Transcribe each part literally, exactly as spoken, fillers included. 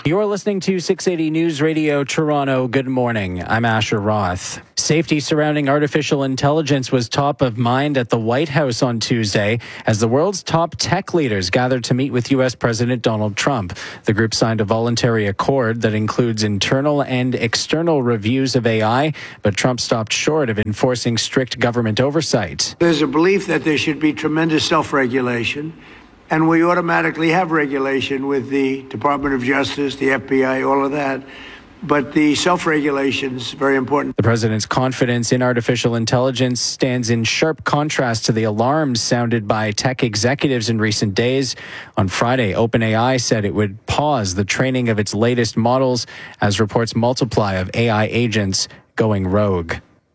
You're listening to six eighty News Radio Toronto. Good morning. I'm Asher Roth. Safety surrounding artificial intelligence was top of mind at the White House on Tuesday as the world's top tech leaders gathered to meet with U S President Donald Trump. The group signed a voluntary accord that includes internal and external reviews of A I, but Trump stopped short of enforcing strict government oversight. There's a belief that there should be tremendous self-regulation, and we automatically have regulation with the Department of Justice, the F B I, all of that. But the self-regulation is very important. The president's confidence in artificial intelligence stands in sharp contrast to the alarms sounded by tech executives in recent days. On Friday, OpenAI said it would pause the training of its latest models as reports multiply of A I agents going rogue.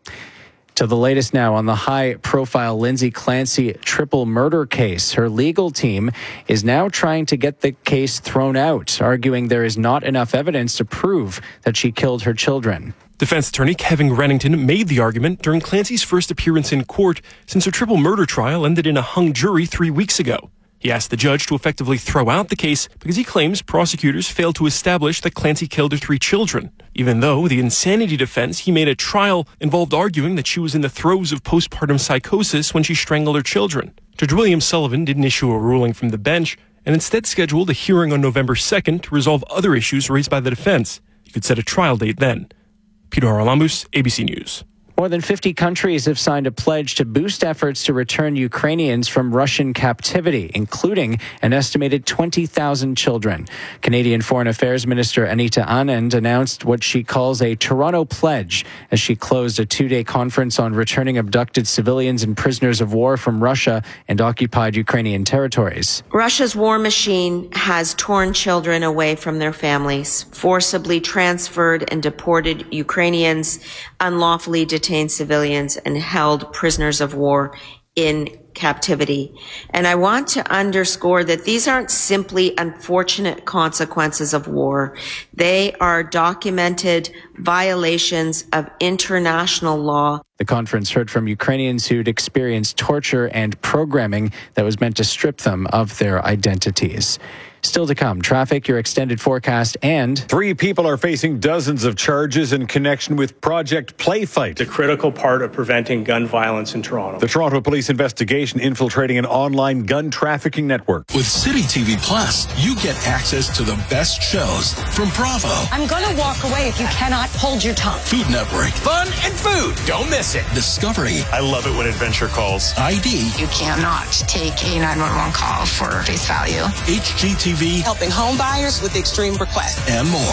To the latest now on the high-profile Lindsay Clancy triple murder case. Her legal team is now trying to get the case thrown out, arguing there is not enough evidence to prove that she killed her children. Defense attorney Kevin Rennington made the argument during Clancy's first appearance in court since her triple murder trial ended in a hung jury three weeks ago. He asked the judge to effectively throw out the case because he claims prosecutors failed to establish that Clancy killed her three children, even though the insanity defense he made at trial involved arguing that she was in the throes of postpartum psychosis when she strangled her children. Judge William Sullivan didn't issue a ruling from the bench and instead scheduled a hearing on November second to resolve other issues raised by the defense. He could set a trial date then. Peter Haralambous, A B C News. More than fifty countries have signed a pledge to boost efforts to return Ukrainians from Russian captivity, including an estimated twenty thousand children. Canadian Foreign Affairs Minister Anita Anand announced what she calls a Toronto pledge as she closed a two-day conference on returning abducted civilians and prisoners of war from Russia and occupied Ukrainian territories. Russia's war machine has torn children away from their families, forcibly transferred and deported Ukrainians, unlawfully detained detained civilians, and held prisoners of war in captivity. And I want to underscore that these aren't simply unfortunate consequences of war. They are documented violations of international law. The conference heard from Ukrainians who'd experienced torture and programming that was meant to strip them of their identities. Still to come, traffic, your extended forecast, and three people are facing dozens of charges in connection with Project Playfight, the critical part of preventing gun violence in Toronto. The Toronto Police investigation infiltrating an online gun trafficking network. With City T V Plus, you get access to the best shows from Bravo. I'm going to walk away if you cannot hold your tongue. Food Network. Fun and food. Don't miss it. Discovery. I love it when adventure calls. I D. You cannot take a nine one one call for face value. H G T V. Helping home buyers with extreme requests. And more.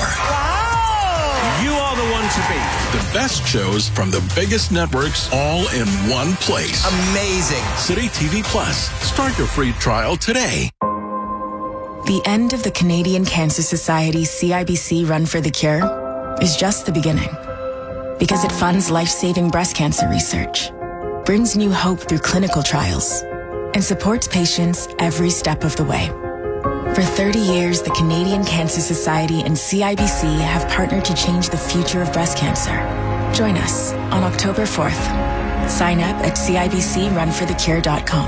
Wow! You are the one to beat. The best shows from the biggest networks all in one place. Amazing. City T V Plus. Start your free trial today. The end of the Canadian Cancer Society C I B C Run for the Cure is just the beginning. Because it funds life-saving breast cancer research, brings new hope through clinical trials, and supports patients every step of the way. For thirty years, the Canadian Cancer Society and C I B C have partnered to change the future of breast cancer. Join us on October fourth. Sign up at C I B C run for the cure dot com.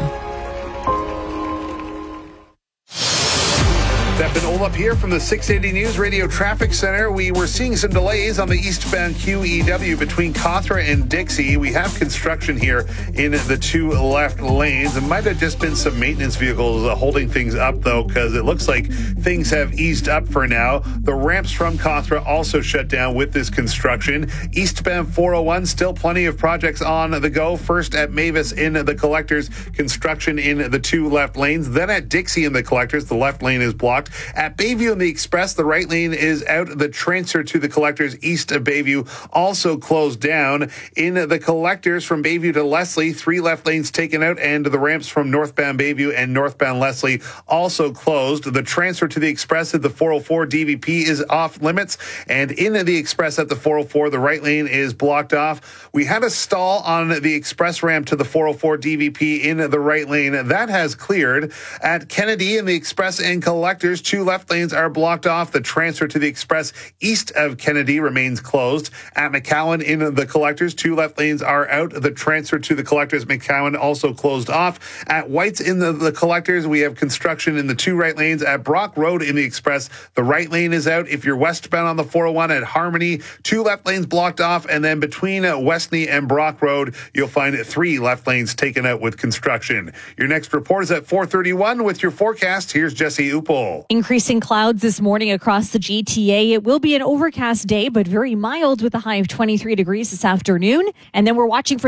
Devin Olaf here from the six eighty News Radio Traffic Center. We were seeing some delays on the eastbound Q E W between Cawthra and Dixie. We have construction here in the two left lanes. It might have just been some maintenance vehicles uh, holding things up, though, because it looks like things have eased up for now. The ramps from Cawthra also shut down with this construction. Eastbound four oh one, still plenty of projects on the go. First at Mavis in the Collectors, construction in the two left lanes. Then at Dixie in the Collectors, the left lane is blocked. At Bayview in the Express, the right lane is out. The transfer to the Collectors east of Bayview also closed down. In the Collectors from Bayview to Leslie, three left lanes taken out, and the ramps from northbound Bayview and northbound Leslie also closed. The transfer to the Express at the four oh four D V P is off limits, and in the Express at the four oh four, the right lane is blocked off. We had a stall on the Express ramp to the four oh four D V P in the right lane. That has cleared. At Kennedy in the Express and Collectors, two left lanes are blocked off. The transfer to the express east of Kennedy remains closed. At McCowan in the collectors, two left lanes are out. The transfer to the collectors, McCowan, also closed off. At White's in the, the collectors, we have construction in the two right lanes. At Brock Road in the express, the right lane is out. If you're westbound on the four oh one at Harmony, two left lanes blocked off. And then between uh, Westney and Brock Road, you'll find three left lanes taken out with construction. Your next report is at four thirty-one with your forecast. Here's Jesse Upel. Increasing clouds this morning across the G T A. It will be an overcast day, but very mild with a high of twenty-three degrees this afternoon. And then we're watching for